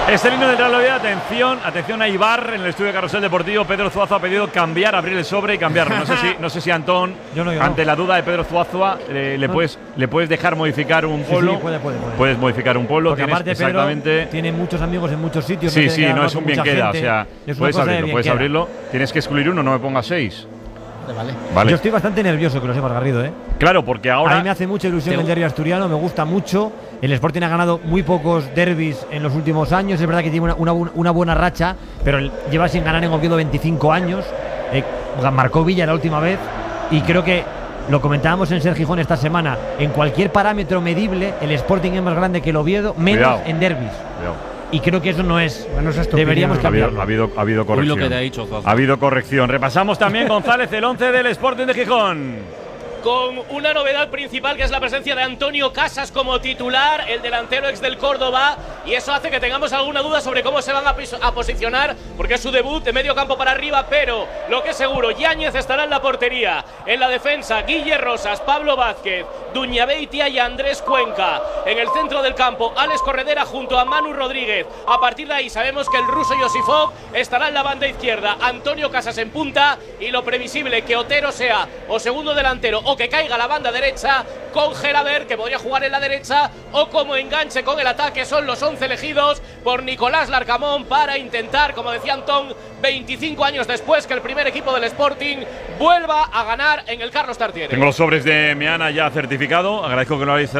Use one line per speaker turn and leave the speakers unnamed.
Este línea del Real Oviedo, atención a Ibar en el estudio de Carrusel Deportivo. Pedro Zuazua ha pedido cambiar, abrir el sobre y cambiarlo. No sé si Antón,
yo no.
ante la duda de Pedro Zuazua, le puedes dejar modificar un polo.
Sí, puede.
Puedes modificar un polo.
Porque aparte
exactamente.
Pedro tiene muchos amigos en muchos sitios.
Sí, no es un bien queda. O sea, puedes abrirlo. Tienes que excluir uno, no me pongas 6.
Vale. Yo estoy bastante nervioso, que lo sepas, Garrido, ¿eh?
Claro, porque ahora…
A mí me hace mucha ilusión el derbi asturiano, me gusta mucho. El Sporting ha ganado muy pocos derbis en los últimos años. Es verdad que tiene una buena racha, pero lleva sin ganar en Oviedo 25 años. Marcó Villa la última vez. Y creo que, lo comentábamos en Ser Gijón esta semana, en cualquier parámetro medible, el Sporting es más grande que el Oviedo, menos en derbis. Y creo que eso no es. Bueno, deberíamos cambiarlo.
Ha habido corrección.
Lo que te ha dicho,
ha habido corrección. Repasamos también, González, el 11 del Sporting de Gijón.
Con una novedad principal, que es la presencia de Antonio Casas como titular, el delantero ex del Córdoba, y eso hace que tengamos alguna duda sobre cómo se van a posicionar, porque es su debut de medio campo para arriba. Pero lo que es seguro, Yáñez estará en la portería, en la defensa Guille Rosas, Pablo Vázquez, Duñabeitia y Andrés Cuenca. En el centro del campo, Alex Corredera junto a Manu Rodríguez. A partir de ahí sabemos que el ruso Yosifov estará en la banda izquierda, Antonio Casas en punta, y lo previsible que Otero sea o segundo delantero o que caiga a la banda derecha, con Geraber, que podría jugar en la derecha, o como enganche con el ataque. Son los 11 elegidos por Nicolás Larcamón para intentar, como decía Antón, 25 años después, que el primer equipo del Sporting vuelva a ganar en el Carlos Tartiere.
Tengo los sobres de Meana ya certificado. Agradezco que lo hayáis